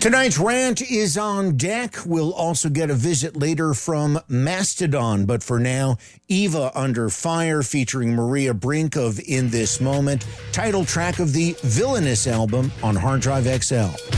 Tonight's rant is on deck. We'll also get a visit later from Mastodon. But for now, Eva Under Fire featuring Maria Brink of In This Moment, title track of the Villainous album on Hard Drive XL.